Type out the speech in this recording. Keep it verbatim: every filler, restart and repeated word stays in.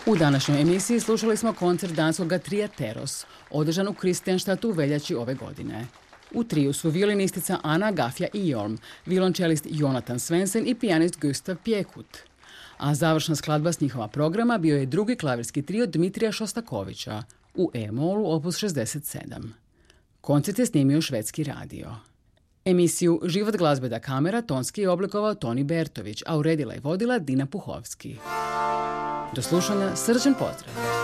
U današnjoj emisiji slušali smo koncert danskog trija Teros, održan u Kristianstadtu u veljači ove godine. U triju su violinistica Ana Gafja i Jorm, violončelist Jonathan Svensen i pijanist Gustav Pjekut. A završna skladba s njihova programa bio je drugi klavirski trio Dmitrija Šostakovića u E-molu opus šezdeset sedam. Koncert je snimio švedski radio. Emisiju Život glazbe da kamera tonski je oblikovao Toni Bertović, a uredila i vodila Dina Puhovski. Do slušanja, srčan pozdrav!